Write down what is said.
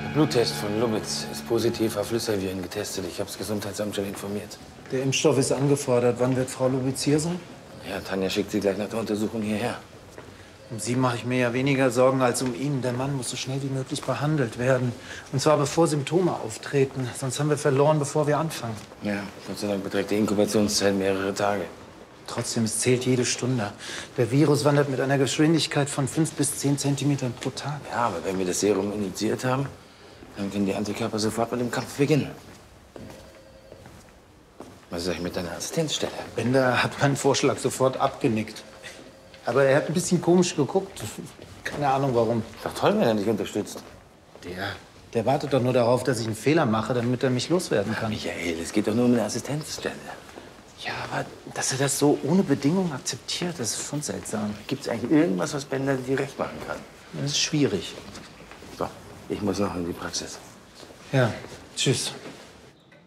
Der Bluttest von Lubitz ist positiv auf Flüsselviren getestet. Ich habe das Gesundheitsamt schon informiert. Der Impfstoff ist angefordert. Wann wird Frau Lubitz hier sein? Ja, Tanja schickt sie gleich nach der Untersuchung hierher. Um Sie mache ich mir ja weniger Sorgen als um ihn. Der Mann muss so schnell wie möglich behandelt werden. Und zwar bevor Symptome auftreten. Sonst haben wir verloren, bevor wir anfangen. Ja, Gott sei Dank beträgt die Inkubationszeit mehrere Tage. Trotzdem, es zählt jede Stunde. Der Virus wandert mit einer Geschwindigkeit von 5 bis 10 Zentimetern pro Tag. Ja, aber wenn wir das Serum injiziert haben, dann können die Antikörper sofort mit dem Kampf beginnen. Was soll ich mit deiner Assistenzstelle? Bender hat meinen Vorschlag sofort abgenickt. Aber er hat ein bisschen komisch geguckt. Keine Ahnung, warum. Ist doch toll, wenn er dich unterstützt. Der wartet doch nur darauf, dass ich einen Fehler mache, damit er mich loswerden kann. Michael, es geht doch nur um eine Assistenzstelle. Ja, aber dass er das so ohne Bedingung akzeptiert, das ist schon seltsam. Gibt es eigentlich irgendwas, was Bender dir recht machen kann? Das ist schwierig. So, ich muss noch in die Praxis. Ja, tschüss.